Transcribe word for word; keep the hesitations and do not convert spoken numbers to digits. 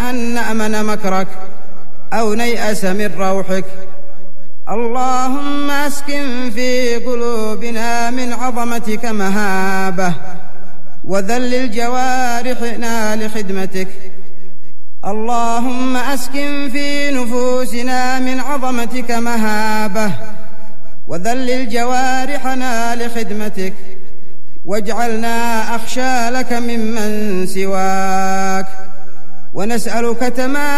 أن نأمن مكرك أو نيأس من روحك. اللهم أسكن في قلوبنا من عظمتك مهابة، وذلل جوارحنا لخدمتك. اللهم أسكن في نفوسنا من عظمتك مهابة، وذلل جوارحنا لخدمتك، واجعلنا أخشى لك ممن سواك، ونسألك تمام